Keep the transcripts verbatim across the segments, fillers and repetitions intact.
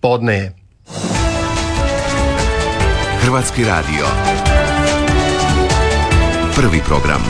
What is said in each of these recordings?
Podne je. Hrvatski radio. Prvi program.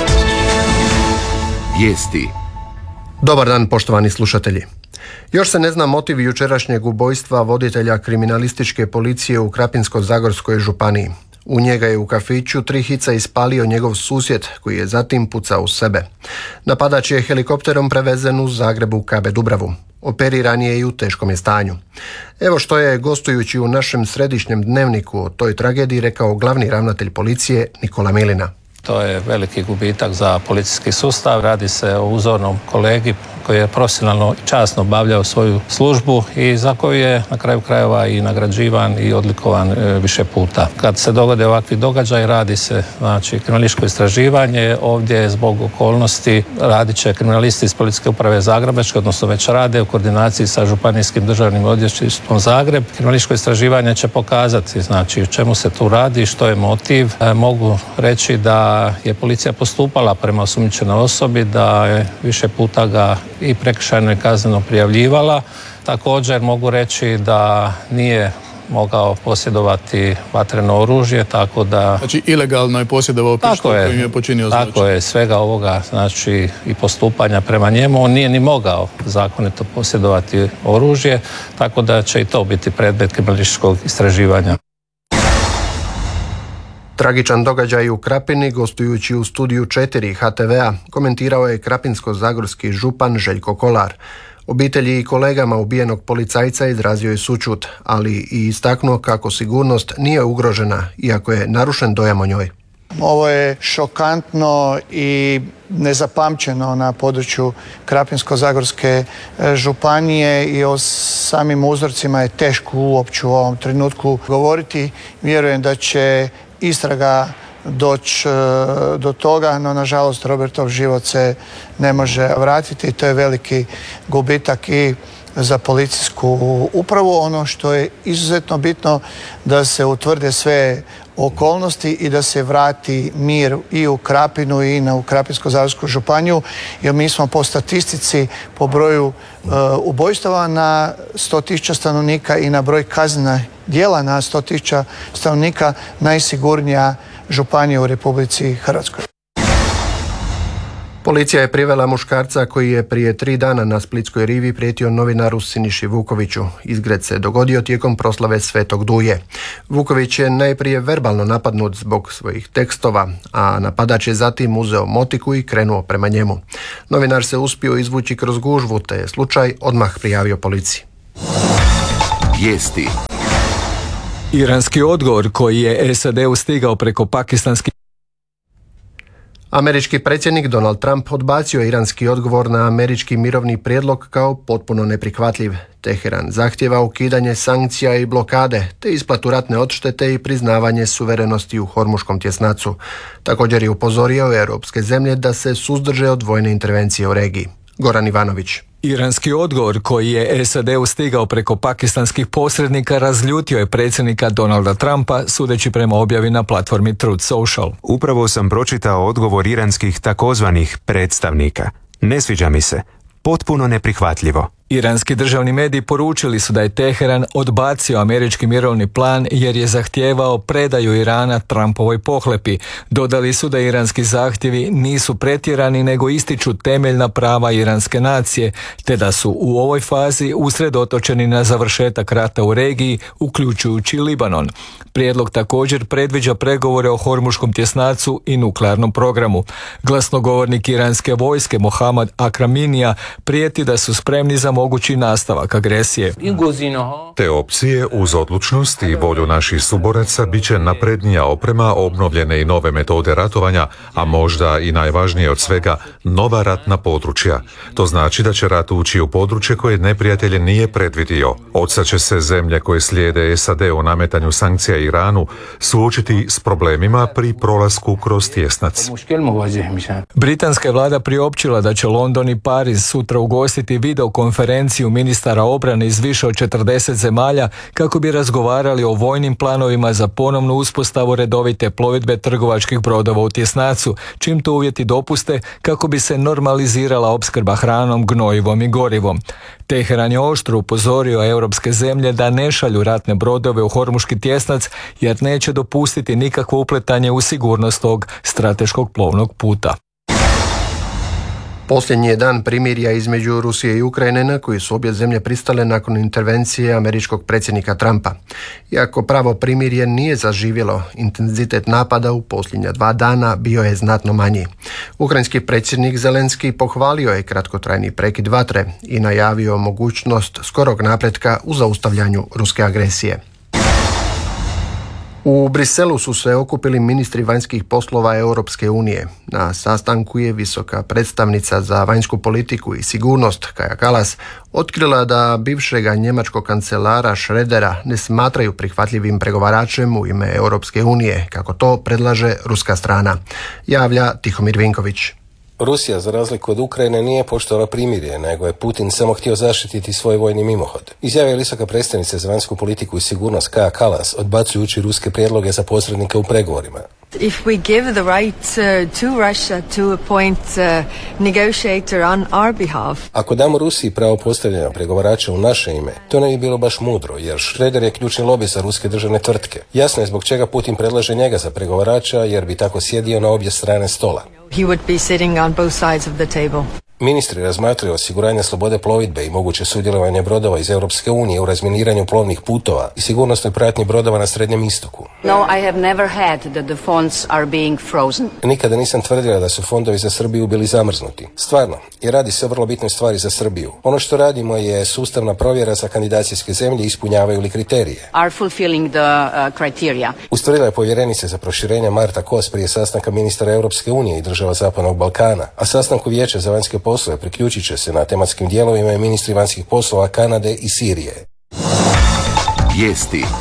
Vijesti. Dobar dan, poštovani slušatelji. Još se ne zna motiv jučerašnjeg ubojstva voditelja kriminalističke policije u Krapinsko-zagorskoj županiji. U njega je u kafiću tri hica ispalio njegov susjed, koji je zatim pucao u sebe. Napadač je helikopterom prevezen u Zagrebu K B Dubravu. Operiran je i u teškom je stanju. Evo što je, gostujući u našem središnjem dnevniku o toj tragediji, rekao glavni ravnatelj policije Nikola Milina. To je veliki gubitak za policijski sustav. Radi se o uzornom kolegi koji je profesionalno i časno obavljao svoju službu i za koju je na kraju krajeva i nagrađivan i odlikovan e, više puta. Kad se dogode ovakvi događaj, radi se znači kriminalističko istraživanje. Ovdje zbog okolnosti radit će kriminalisti iz Policijske uprave Zagrebačke, odnosno već rade u koordinaciji sa Županijskim državnim odvjetništvom Zagreb. Kriminalističko istraživanje će pokazati znači o čemu se tu radi, što je motiv. E, mogu reći da je policija postupala prema osumnjičenoj osobi, da je više puta ga i prekršajno i kazneno prijavljivala. Također mogu reći da nije mogao posjedovati vatreno oružje, tako da... Znači ilegalno je posjedovao pištolj kojim je počinio zločin. Tako je, svega ovoga, znači i postupanja prema njemu. On nije ni mogao zakonito posjedovati oružje, tako da će i to biti predmet kriminalističkog istraživanja. Tragičan događaj u Krapini, gostujući u studiju četiri H T V-a, komentirao je krapinsko-zagorski župan Željko Kolar. Obitelji i kolegama ubijenog policajca izrazio je sućut, ali i istaknuo kako sigurnost nije ugrožena, iako je narušen dojam o njoj. Ovo je šokantno i nezapamćeno na području Krapinsko-zagorske županije i o samim uzorcima je teško uopće u ovom trenutku govoriti. Vjerujem da će istraga doći do toga, no nažalost Robertov život se ne može vratiti i to je veliki gubitak i za policijsku upravu. Ono što je izuzetno bitno da se utvrde sve okolnosti i da se vrati mir i u Krapinu i na u Krapinsko-zagorsku županiju, jer mi smo po statistici, po broju uh, ubojstava na sto tisuća stanovnika i na broj kaznenih djela na sto tisuća stanovnika najsigurnija županija u Republici Hrvatskoj. Policija je privela muškarca koji je prije tri dana na Splitskoj rivi prijetio novinaru Siniši Vukoviću. Izgred se dogodio tijekom proslave Svetog Duje. Vuković je najprije verbalno napadnut zbog svojih tekstova, a napadač je zatim uzeo motiku i krenuo prema njemu. Novinar se uspio izvući kroz gužvu, te je slučaj odmah prijavio policiji. Vijesti. Iranski odgovor koji je S A D-u stigao preko pakistanskih... Američki predsjednik Donald Trump odbacio je iranski odgovor na američki mirovni prijedlog kao potpuno neprihvatljiv. Teheran zahtjeva ukidanje sankcija i blokade, te isplatu ratne odštete i priznavanje suverenosti u Hormuškom tjesnacu. Također je upozorio europske zemlje da se suzdrže od vojne intervencije u regiji. Goran Ivanović. Iranski odgovor koji je S A D-u stigao preko pakistanskih posrednika razljutio je predsjednika Donalda Trumpa, sudeći prema objavi na platformi Truth Social. Upravo sam pročitao odgovor iranskih takozvanih predstavnika. Ne sviđa mi se. Potpuno neprihvatljivo. Iranski državni mediji poručili su da je Teheran odbacio američki mirovni plan jer je zahtijevao predaju Irana Trumpovoj pohlepi. Dodali su da iranski zahtjevi nisu pretjerani nego ističu temeljna prava iranske nacije, te da su u ovoj fazi usredotočeni na završetak rata u regiji, uključujući Libanon. Prijedlog također predviđa pregovore o Hormuškom tjesnacu i nuklearnom programu. Glasnogovornik iranske vojske Mohammad Akraminija prijeti da su spremni za mogući nastavak agresije. Te opcije uz odlučnost i volju naših suboraca bit će naprednija oprema, obnovljene i nove metode ratovanja, a možda i najvažnije od svega, nova ratna područja. To znači da će rat ući u područje koje neprijatelj nije predvidio. Odsad će se zemlje koje slijede S A D u nametanju sankcija Iranu suočiti s problemima pri prolasku kroz tjesnac. Britanska je vlada priopćila da će London i Pariz sutra ugostiti videokonferenciju konferenciju ministara obrane iz više od četrdeset zemalja kako bi razgovarali o vojnim planovima za ponovnu uspostavu redovite plovidbe trgovačkih brodova u tjesnacu, čim to uvjeti dopuste kako bi se normalizirala opskrba hranom, gnojivom i gorivom. Teheran je oštro upozorio europske zemlje da ne šalju ratne brodove u Hormuški tjesnac jer neće dopustiti nikakvo upletanje u sigurnost tog strateškog plovnog puta. Posljednji je dan primirja između Rusije i Ukrajine na koji su obje zemlje pristale nakon intervencije američkog predsjednika Trumpa. Iako pravo primirje nije zaživjelo, intenzitet napada u posljednja dva dana bio je znatno manji. Ukrajinski predsjednik Zelenski pohvalio je kratkotrajni prekid vatre i najavio mogućnost skorog napretka u zaustavljanju ruske agresije. U Briselu su se okupili ministri vanjskih poslova Europske unije. Na sastanku je visoka predstavnica za vanjsku politiku i sigurnost Kaja Kallas otkrila da bivšega njemačkog kancelara Schrödera ne smatraju prihvatljivim pregovaračem u ime Europske unije, kako to predlaže ruska strana, javlja Tihomir Vinković. Rusija, za razliku od Ukrajine, nije poštovala primirje, nego je Putin samo htio zaštititi svoj vojni mimohod. Izjavila visoka predstavnica za vanjsku politiku i sigurnost Kaja Kallas, odbacujući ruske prijedloge za posrednike u pregovorima. If we give the right uh, to Russia to appoint uh, negotiator on our behalf. Ako damo Rusiji pravo postavljanja pregovarača u naše ime, to ne bi bilo baš mudro, jer Schröder je ključni lobi za ruske državne tvrtke. Jasno je zbog čega Putin predlaže njega za pregovarača, jer bi tako sjedio na obje strane stola. He would be sitting on both sides of the table. Ministri razmatraju osiguranje slobode plovidbe i moguće sudjelovanje brodova iz Europske unije u razminiranju plovnih putova i sigurnosnoj pratnji brodova na Srednjem istoku. No, I have never had that the funds are being frozen. Nikada nisam tvrdila da su fondovi za Srbiju bili zamrznuti. Stvarno, i radi se o vrlo bitnoj stvari za Srbiju. Ono što radimo je sustavna provjera za kandidacijske zemlje ispunjavaju li kriterije. Are fulfilling the uh, criteria. Ustvrdila je povjerenica za proširenje Marta Kos prije sastanka ministara Europske unije i država Zapadnog Balkana, a sastanku Vijeća za vanjske poslove priključit će se na tematskim dijelovima i ministri vanjskih poslova Kanade i Sirije. Vijesti.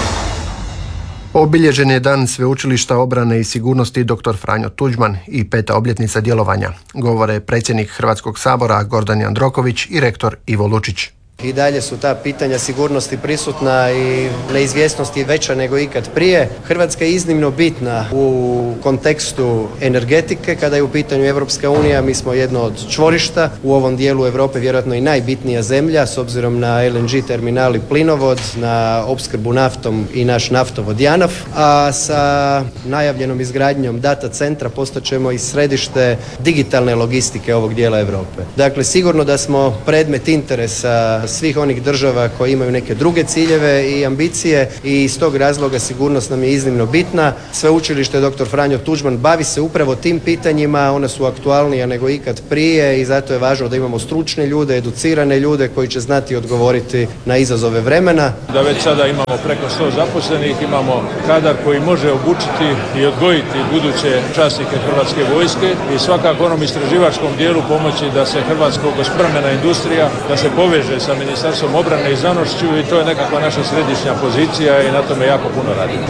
Obilježen je dan Sveučilišta obrane i sigurnosti dr. Franjo Tuđman i peta obljetnica djelovanja, govore predsjednik Hrvatskog sabora Gordan Jandroković i rektor Ivo Lučić. I dalje su ta pitanja sigurnosti prisutna i neizvjesnost je veća nego ikad prije. Hrvatska je iznimno bitna u kontekstu energetike. Kada je u pitanju Europska unija, mi smo jedno od čvorišta u ovom dijelu Europe, vjerojatno i najbitnija zemlja s obzirom na L N G terminal i plinovod, na opskrbu naftom i naš naftovod JANAF. A sa najavljenom izgradnjom data centra postaćemo i središte digitalne logistike ovog dijela Europe. Dakle, sigurno da smo predmet interesa svih onih država koji imaju neke druge ciljeve i ambicije i iz tog razloga sigurnost nam je iznimno bitna. Sveučilište dr. Franjo Tuđman bavi se upravo tim pitanjima, ona su aktualnija nego ikad prije i zato je važno da imamo stručne ljude, educirane ljude koji će znati odgovoriti na izazove vremena. Da već sada imamo preko sto zaposlenih, imamo kadar koji može obučiti i odgojiti buduće časnike Hrvatske vojske i svakako onom istraživačkom dijelu pomoći da se hrvatska obrambena industrija, da se poveže sa Ministarstvom obrane i znanošću i to je nekakva naša središnja pozicija i na tome jako puno radimo.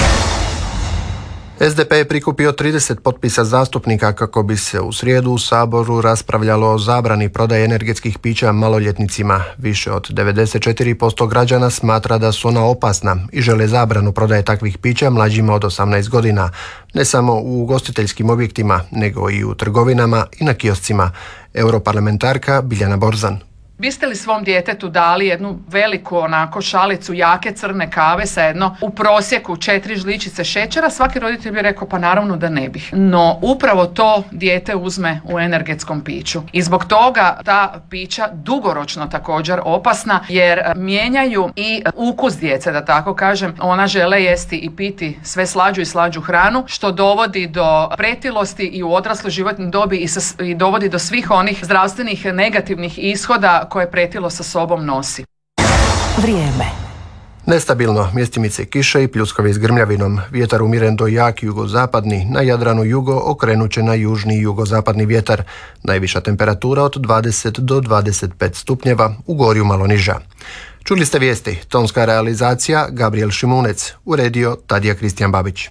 S D P je prikupio trideset potpisa zastupnika kako bi se u srijedu u Saboru raspravljalo o zabrani prodaje energetskih pića maloljetnicima. Više od devedeset četiri posto građana smatra da su ona opasna i žele zabranu prodaje takvih pića mlađima od osamnaest godina, ne samo u ugostiteljskim objektima, nego i u trgovinama i na kioscima. Europarlamentarka Biljana Borzan. Biste li svom djetetu dali jednu veliku onako šalicu jake crne kave sa jedno u prosjeku četiri žličice šećera? Svaki roditelj bi rekao pa naravno da ne bih. No upravo to dijete uzme u energetskom piću. I zbog toga ta pića dugoročno također opasna jer mijenjaju i ukus djece, da tako kažem. Ona žele jesti i piti sve slađu i slađu hranu što dovodi do pretilosti i u odrasloj životnoj dobi i, sa, i dovodi do svih onih zdravstvenih negativnih ishoda koje pretilo sa sobom nosi. Vrijeme. Nestabilno, mjestimice kiše i pljuskovi s grmljavinom. Vjetar umiren do jak jugozapadni, na Jadranu jugo okrenut će na južni jugozapadni vjetar. Najviša temperatura od dvadeset do dvadeset pet stupnjeva, u gorju malo niža. Čuli ste vijesti, tonska realizacija Gabriel Šimunec, uredio Tadija Kristijan Babić.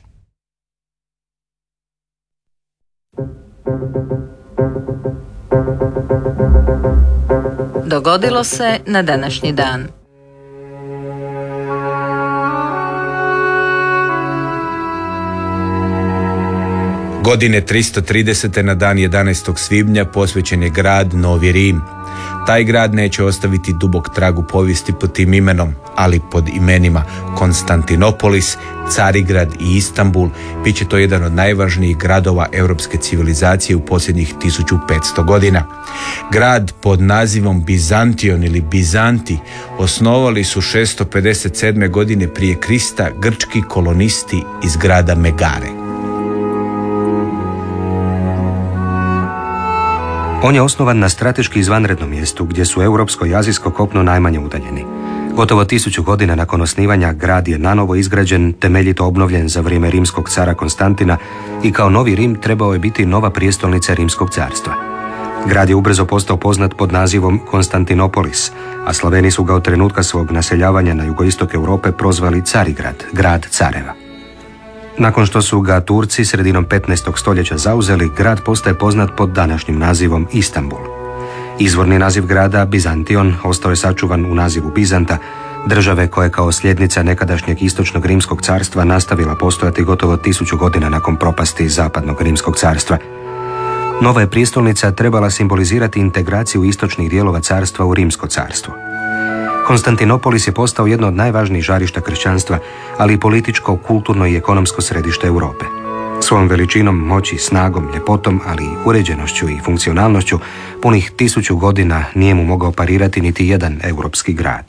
Dogodilo se na današnji dan. Godine tristo tridesete na dan jedanaestog svibnja posvećen je grad Novi Rim. Taj grad neće ostaviti dubok trag u povijesti pod tim imenom, ali pod imenima Konstantinopolis, Carigrad i Istanbul bit će to jedan od najvažnijih gradova europske civilizacije u posljednjih tisuću petsto godina. Grad pod nazivom Bizantion ili Bizanti osnovali su šesto pedeset sedme godine prije Krista grčki kolonisti iz grada Megare. On je osnovan na strateški izvanrednom mjestu gdje su europsko i azijsko kopno najmanje udaljeni. Gotovo tisuću godina nakon osnivanja grad je nanovo izgrađen, temeljito obnovljen za vrijeme rimskog cara Konstantina i kao Novi Rim trebao je biti nova prijestolnica Rimskog carstva. Grad je ubrzo postao poznat pod nazivom Konstantinopolis, a Slaveni su ga od trenutka svog naseljavanja na jugoistok Europe prozvali Carigrad, grad careva. Nakon što su ga Turci sredinom petnaestog stoljeća zauzeli, grad postaje poznat pod današnjim nazivom Istanbul. Izvorni naziv grada, Bizantion, ostao je sačuvan u nazivu Bizanta, države koja je kao sljednica nekadašnjeg istočnog rimskog carstva nastavila postojati gotovo tisuću godina nakon propasti zapadnog rimskog carstva. Nova je prijestolnica trebala simbolizirati integraciju istočnih dijelova carstva u rimsko carstvo. Konstantinopolis je postao jedno od najvažnijih žarišta kršćanstva, ali i političko, kulturno i ekonomsko središte Europe. Svojom veličinom, moći, snagom, ljepotom, ali i uređenošću i funkcionalnošću, punih tisuću godina nije mu mogao parirati niti jedan europski grad.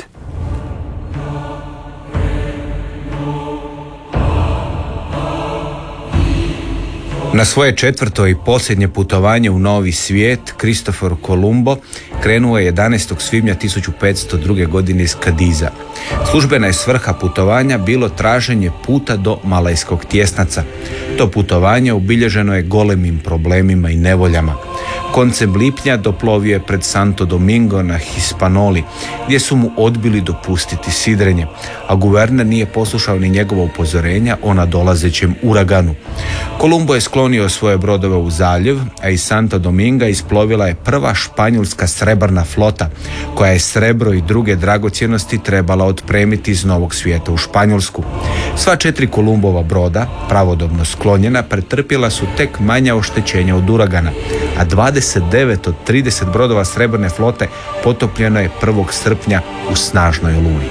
Na svoje četvrto i posljednje putovanje u Novi svijet, Kristofor Kolumbo krenuo je jedanaestog svibnja tisuću petsto druge. godine iz Kadiza. Službena je svrha putovanja bilo traženje puta do Malajskog tjesnaca. To putovanje obilježeno je golemim problemima i nevoljama. Koncem lipnja doplovio je pred Santo Domingo na Hispanoli, gdje su mu odbili dopustiti sidrenje, a guverner nije poslušao ni njegova upozorenja o nadolazećem uraganu. Kolumbo je sklonio svoje brodove u zaljev, a iz Santo Dominga isplovila je prva španjolska srebrna flota, koja je srebro i druge dragocjenosti trebala otpremiti iz Novog svijeta u Španjolsku. Sva četiri Kolumbova broda, pravodobno sklonjena, pretrpjela su tek manja oštećenja od uragana, a dvadeset devet od trideset brodova srebrne flote potopljeno je prvog srpnja u snažnoj oluji.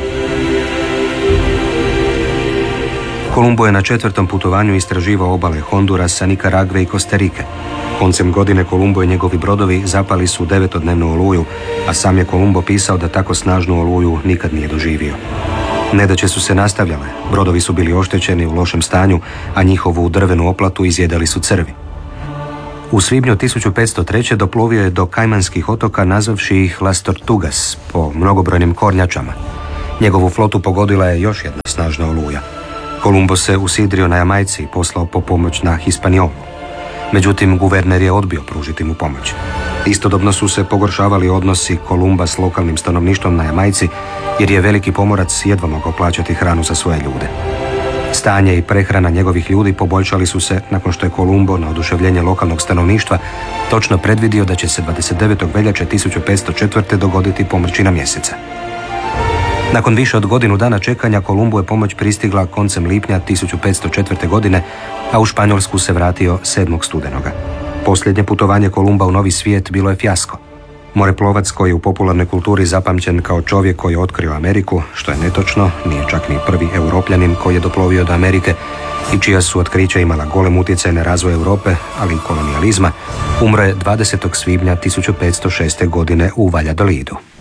Kolumbo je na četvrtom putovanju istraživao obale Hondurasa, Nikaragve i Kostarike. Koncem godine Kolumbo i njegovi brodovi zapali su devetodnevnu oluju, a sam je Kolumbo pisao da tako snažnu oluju nikad nije doživio. Nedaće su se nastavljale, brodovi su bili oštećeni u lošem stanju, a njihovu drvenu oplatu izjedali su crvi. U svibnju tisuću petsto treće. doplovio je do Kajmanskih otoka nazvavši ih Las Tortugas po mnogobrojnim kornjačama. Njegovu flotu pogodila je još jedna snažna oluja. Kolumbo se usidrio na Jamajci i poslao po pomoć na Hispaniolu. Međutim, guverner je odbio pružiti mu pomoć. Istodobno su se pogoršavali odnosi Kolumba s lokalnim stanovništvom na Jamajci, jer je veliki pomorac jedva mogao plaćati hranu za svoje ljude. Stanje i prehrana njegovih ljudi poboljšali su se nakon što je Kolumbo na oduševljenje lokalnog stanovništva točno predvidio da će se dvadeset devetog veljače tisuću petsto četvrte. dogoditi pomrčina mjeseca. Nakon više od godinu dana čekanja Kolumbu je pomoć pristigla koncem lipnja tisuću petsto četvrte. godine, a u Španjolsku se vratio sedmog studenoga. Posljednje putovanje Kolumba u Novi svijet bilo je fijasko. Moreplovac koji je u popularnoj kulturi zapamćen kao čovjek koji je otkrio Ameriku, što je netočno, nije čak ni prvi Europljanin koji je doplovio do Amerike i čija su otkrića imala golem utjecaj na razvoj Europe, ali i kolonijalizma, umro je dvadesetog svibnja tisuću petsto šeste. godine u Valjadolidu.